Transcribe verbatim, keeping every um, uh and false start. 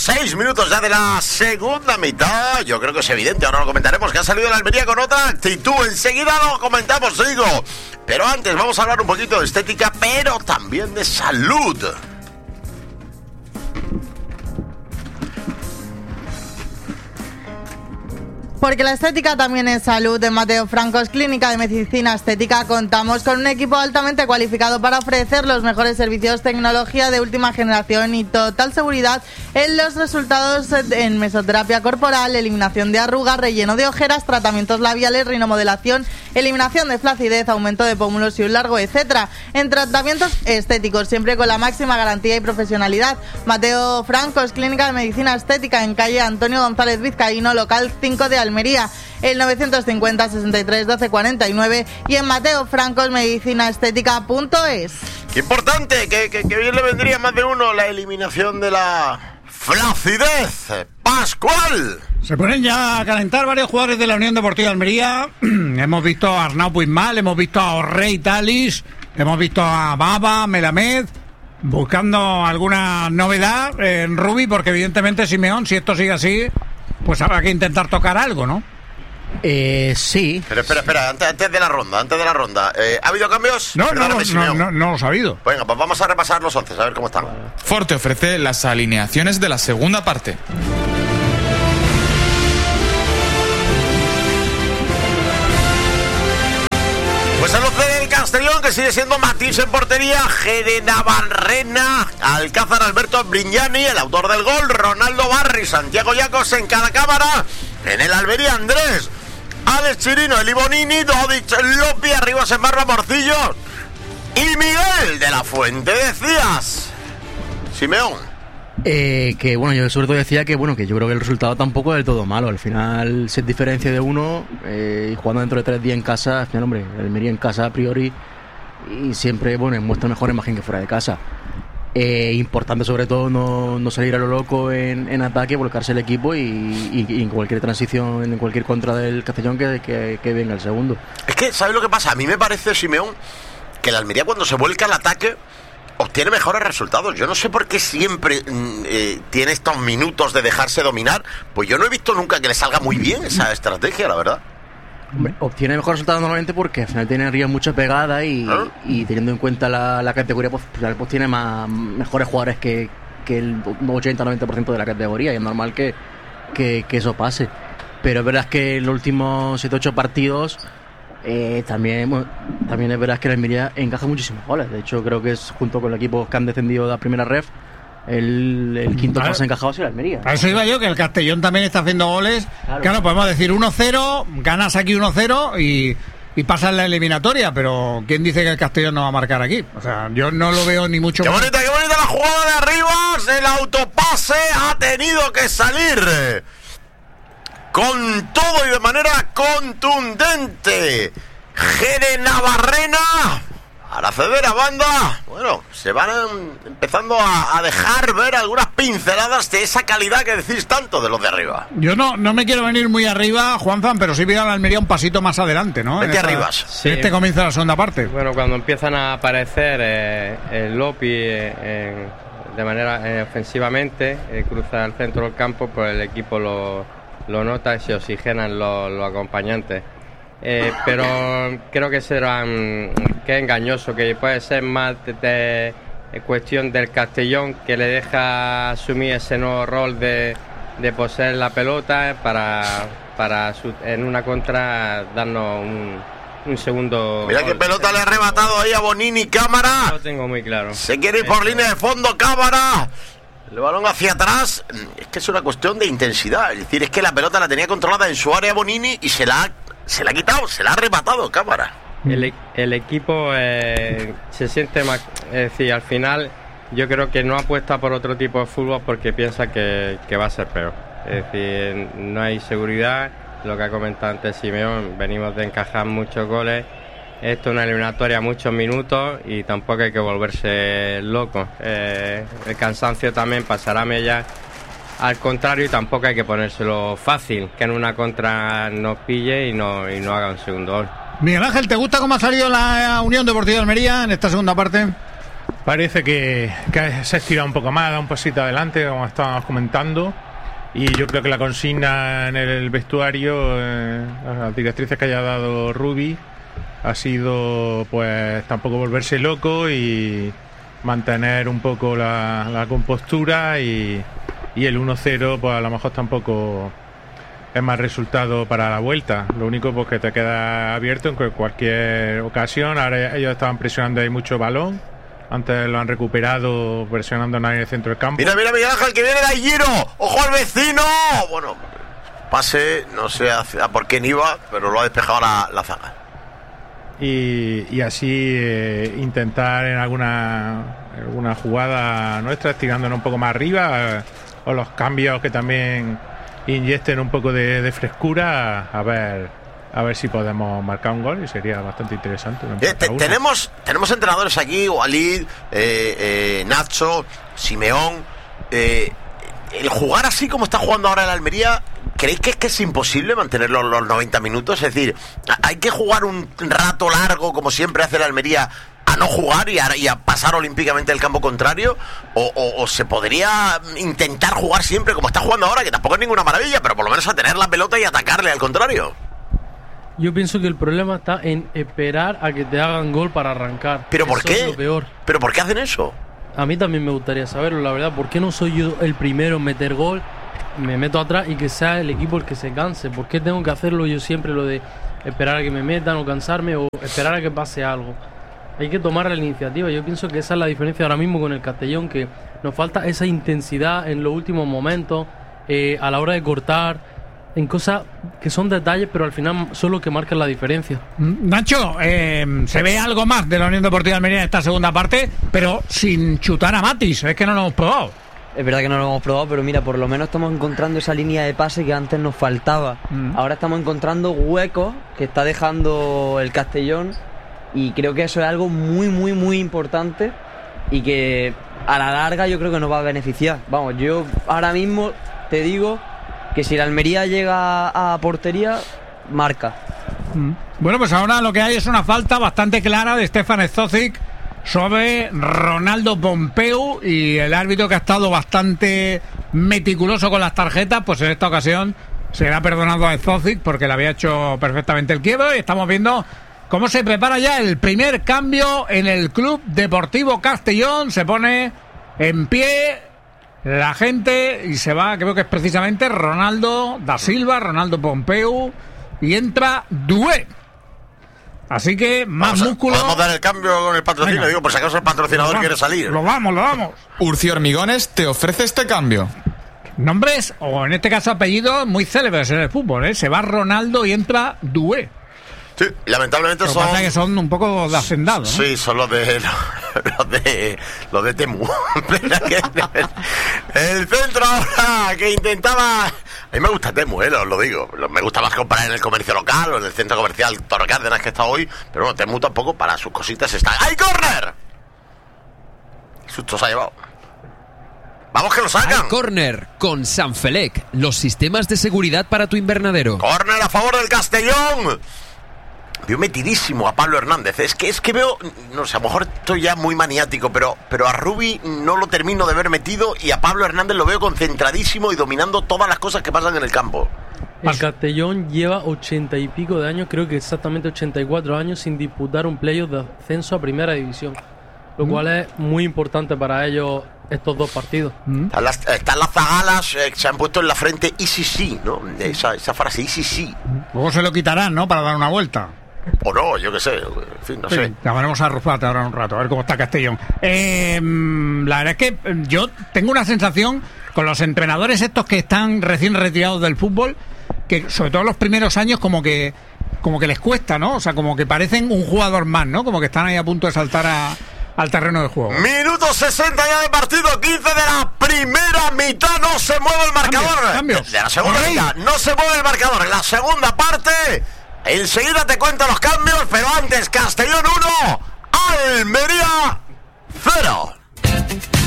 Seis minutos ya de la segunda mitad. Yo creo que es evidente, ahora lo comentaremos, que ha salido la Almería con otra actitud. Enseguida lo comentamos, digo. Pero antes vamos a hablar un poquito de estética, pero también de salud. Porque la estética también es salud. En Mateo Francos Clínica de Medicina Estética contamos con un equipo altamente cualificado para ofrecer los mejores servicios, tecnología de última generación y total seguridad en los resultados en mesoterapia corporal, eliminación de arrugas, relleno de ojeras, tratamientos labiales, rinomodelación, eliminación de flacidez, aumento de pómulos y un largo etcétera. En tratamientos estéticos, siempre con la máxima garantía y profesionalidad. Mateo Francos Clínica de Medicina Estética en calle Antonio González Vizcaíno, local cinco de Almería, el novecientos cincuenta, sesenta y tres, doce, cuarenta y nueve y en Mateo Francos Medicina Estética punto es. Qué importante, que, que, que bien le vendría a más de uno la eliminación de la flacidez. Pascual. Se ponen ya a calentar varios jugadores de la Unión Deportiva Almería. Hemos visto a Arnau Puigmal, hemos visto a Orrey Talis, hemos visto a Baba, Melamed, buscando alguna novedad en Rubi, porque evidentemente Simeón, si esto sigue así, pues habrá que intentar tocar algo, ¿no? Eh, sí. Pero espera, espera, antes, antes de la ronda, antes de la ronda. Eh, ¿Ha habido cambios? No, no, no, no, no, no los ha habido. Venga, pues vamos a repasar los once, a ver cómo están. Forte ofrece las alineaciones de la segunda parte. Pues el once del Castellón, que sigue siendo Matís en portería, Gede Navarrena, Alcázar Alberto Brignani, el autor del gol, Ronaldo Barri, Santiago Yacos en cada cámara. En el Almería, Andrés, Alex Chirino, Eli Bonini, Dodic Lopi, arriba en barba Morcillo y Miguel de la Fuente. Decías, Simeón. Eh, que bueno, yo sobre todo decía que bueno, que yo creo que el resultado tampoco es del todo malo. Al final, si es diferencia de uno, eh, y jugando dentro de tres días en casa, al final, hombre, el Almería en casa a priori, y siempre, bueno, muestra mejor imagen que fuera de casa. Eh, importante sobre todo no, no salir a lo loco en, en ataque, volcarse el equipo y, y, y en cualquier transición, en cualquier contra del Castellón que, que, que venga el segundo. Es que, ¿sabes lo que pasa? A mí me parece, Simeón, que el Almería cuando se vuelca al ataque obtiene mejores resultados. Yo no sé por qué siempre eh, tiene estos minutos de dejarse dominar. Pues yo no he visto nunca que le salga muy bien esa estrategia, la verdad. Hombre, obtiene mejores resultados normalmente porque al final tiene arriba mucha pegada y, ¿Ah? y teniendo en cuenta la, la categoría, pues, pues tiene más, mejores jugadores que, que el ochenta a noventa por ciento de la categoría, y es normal que, que, que eso pase. Pero es verdad que en los últimos siete ocho partidos eh, también, bueno, también es verdad que la Almería encaja muchísimos goles. De hecho, creo que es junto con los equipos que han descendido de la primera ref El, el quinto que más ha encajado ha sido la Almería. A eso iba yo, que el Castellón también está haciendo goles. Claro, claro, podemos decir uno cero, ganas aquí uno cero y, y pasas la eliminatoria, pero ¿quién dice que el Castellón no va a marcar aquí? O sea, yo no lo veo ni mucho. ¡Qué más. bonita, qué bonita la jugada de Arribas! El autopase ha tenido que salir con todo y de manera contundente. Gede Navarrena para ceder a banda. Bueno, se van empezando a, a dejar ver algunas pinceladas de esa calidad que decís tanto de los de arriba. Yo no, no me quiero venir muy arriba, Juanfran, pero sí veo a la Almería un pasito más adelante, ¿no? Vete arriba. Sí. Este comienzo de la segunda parte. Bueno, cuando empiezan a aparecer eh, el Lopi eh, en, de manera eh, ofensivamente, eh, cruza el centro del campo, pues el equipo lo, lo nota y se oxigenan los, los acompañantes. Eh, pero creo que será um, que es engañoso, que puede ser más de, de, de cuestión del Castellón, que le deja asumir ese nuevo rol de, de poseer la pelota para, para su, en una contra darnos un, un segundo. Mira qué pelota le ha arrebatado ahí a Bonini. Cámara, no lo tengo muy claro. Se quiere ir por línea de fondo. Cámara, el balón hacia atrás. Es que es una cuestión de intensidad, es decir, es que la pelota la tenía controlada en su área Bonini y se la ha Se la ha quitado, se la ha arrebatado, Cámara. El, el equipo eh, se siente más. Es decir, al final yo creo que no apuesta por otro tipo de fútbol porque piensa que, que va a ser peor. Es decir, no hay seguridad. Lo que ha comentado antes Simeón, venimos de encajar muchos goles. Esto es una eliminatoria, muchos minutos y tampoco hay que volverse loco. Eh, el cansancio también pasará a Mella. Al contrario, y tampoco hay que ponérselo fácil, que en una contra nos pille y no, y no haga un segundo gol. Miguel Ángel, ¿te gusta cómo ha salido la Unión Deportiva de Almería en esta segunda parte? parece que, que se ha estirado un poco más, da un pasito adelante, como estábamos comentando. Y yo creo que la consigna en el vestuario, eh, las directrices que haya dado Rubi, ha sido pues tampoco volverse loco y mantener un poco la, la compostura, y, y el uno cero pues a lo mejor tampoco es más resultado para la vuelta. Lo único pues que te queda abierto en cualquier ocasión. Ahora ellos estaban presionando ahí mucho balón. Antes lo han recuperado presionando en el centro del campo. Mira, mira, Miguel Ángel, que viene de Giro. ¡Ojo al vecino! Bueno, pase, no sé a, a por quién iba, pero lo ha despejado la, la zaga. Y, y así eh, intentar en alguna, alguna jugada nuestra, estirándonos un poco más arriba, eh, o los cambios que también inyecten un poco de, de frescura, a ver... A ver si podemos marcar un gol y sería bastante interesante. Eh, te, tenemos, tenemos entrenadores aquí, Walid, eh, eh, Nacho, Simeón. Eh, el jugar así como está jugando ahora el Almería, ¿creéis que es que es imposible mantenerlo los noventa minutos? Es decir, ¿hay que jugar un rato largo como siempre hace el Almería a no jugar y a, y a pasar olímpicamente el campo contrario? O, o, ¿O se podría intentar jugar siempre como está jugando ahora, que tampoco es ninguna maravilla, pero por lo menos a tener la pelota y atacarle al contrario? Yo pienso que el problema está en esperar a que te hagan gol para arrancar. ¿Pero por eso qué? Es lo peor. ¿Pero por qué hacen eso? A mí también me gustaría saberlo, la verdad. ¿Por qué no soy yo el primero en meter gol? Me meto atrás y que sea el equipo el que se canse. ¿Por qué tengo que hacerlo yo siempre, lo de esperar a que me metan o cansarme o esperar a que pase algo? Hay que tomar la iniciativa. Yo pienso que esa es la diferencia ahora mismo con el Castellón, que nos falta esa intensidad en los últimos momentos, eh, a la hora de cortar, en cosas que son detalles, pero al final son los que marcan la diferencia. Nacho, eh, se ve algo más de la Unión Deportiva Almería en esta segunda parte, pero sin chutar a Matis, es que no lo hemos probado. Es verdad que no lo hemos probado, pero mira, por lo menos estamos encontrando esa línea de pase que antes nos faltaba. Mm. Ahora estamos encontrando huecos que está dejando el Castellón, y creo que eso es algo muy, muy, muy importante y que a la larga yo creo que nos va a beneficiar. Vamos, yo ahora mismo te digo que si la Almería llega a portería, marca. Bueno, pues ahora lo que hay es una falta bastante clara de Stefan Stozic sobre Ronaldo Pompeu, y el árbitro, que ha estado bastante meticuloso con las tarjetas, pues en esta ocasión se le ha perdonado a Stozic porque le había hecho perfectamente el quiebro. Y estamos viendo cómo se prepara ya el primer cambio en el Club Deportivo Castellón. Se pone en pie la gente y se va, creo que es precisamente Ronaldo da Silva, Ronaldo Pompeu, y entra Doué. Así que más vamos a, músculo. Vamos a dar el cambio con el patrocinio. Venga. Digo, por si acaso el patrocinador vamos, quiere salir. Lo vamos, lo vamos. Urci Hormigones te ofrece este cambio. Nombres, o en este caso apellidos, muy célebres en el fútbol, ¿eh? Se va Ronaldo y entra Doué. Sí, lamentablemente lo son. Pasa que son un poco de hacendado, ¿no? Sí, son los de los de los de Temu. El centro ahora que intentaba. A mí me gusta Temu, eh, os lo digo. Me gusta más comprar en el comercio local o en el centro comercial Torre Cárdenas, que está hoy. Pero bueno, Temu tampoco, para sus cositas está. ¡Hay córner! ¿Qué susto se ha llevado? ¡Vamos que lo sacan! Hay córner con Sanfelec, los sistemas de seguridad para tu invernadero. Córner a favor del Castellón. Veo metidísimo a Pablo Hernández. Es que es que veo, no sé, a lo mejor estoy ya muy maniático, pero, pero a Rubi no lo termino de ver metido, y a Pablo Hernández lo veo concentradísimo y dominando todas las cosas que pasan en el campo. El Castellón lleva ochenta y pico de años, creo que exactamente ochenta y cuatro años, sin disputar un playoff de ascenso a primera división, lo mm. cual es muy importante para ellos estos dos partidos. Mm. Están, las, están las zagalas, eh, se han puesto en la frente y sí sí, ¿no? Esa, esa frase, y sí sí. Luego se lo quitarán, ¿no? Para dar una vuelta. O no, yo qué sé, en fin, no sí, sé. Llamaremos a Rufate ahora un rato, a ver cómo está Castellón. Eh, la verdad es que yo tengo una sensación con los entrenadores estos que están recién retirados del fútbol, que sobre todo los primeros años como que como que les cuesta, ¿no? O sea, como que parecen un jugador más, ¿no? Como que están ahí a punto de saltar a, al terreno de juego. Minuto sesenta ya de partido, quince de la primera mitad, no se mueve el marcador. Cambios, cambios. De la segunda mitad, no se mueve el marcador. En la segunda parte, enseguida te cuento los cambios, pero antes Castellón uno, Almería cero.